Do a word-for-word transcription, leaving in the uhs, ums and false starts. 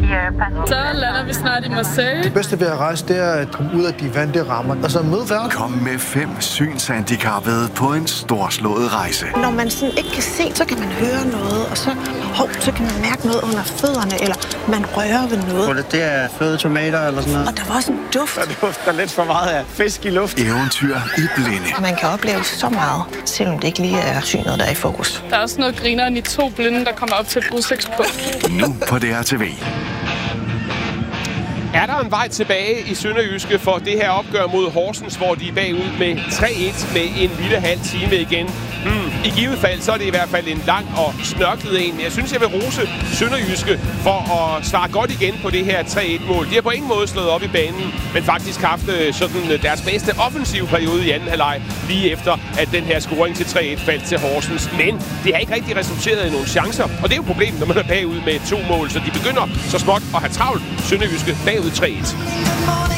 Så lander vi snart i Marseille. Det bedste ved at rejse, det er at komme ud af de vante rammer, og så møde verden. Kom med fem synshandicappede på en storslået rejse. Når man sådan ikke kan se, så kan man høre noget, og så, hov, så kan man mærke noget under fødderne, eller man rører ved noget. Det, det er føde tomater eller sådan noget. Og der var også en duft. Der dufter lidt for meget af fisk i luft. Eventyr i blinde. Man kan opleve så meget, selvom det ikke lige er synet, der er i fokus. Der er også noget grineren i to blinde, der kommer op til et udsigtspunkt. Nu på D R T V. Er der en vej tilbage i Sønderjyske for det her opgør mod Horsens, hvor de er bagud med tre et med en lille halv time igen? Hmm. I givet fald, så er det i hvert fald en lang og snørklet en. Jeg synes, jeg vil rose Sønderjyske for at svare godt igen på det her tre et-mål. De har på ingen måde slået op i banen, men faktisk haft sådan deres bedste offensive periode i anden halvleg, lige efter at den her scoring til tre et faldt til Horsens. Men det har ikke rigtig resulteret i nogle chancer, og det er jo problemet, når man er bagud med to mål, så de begynder så småt at have travlt. Sønderjyske bagud tre et.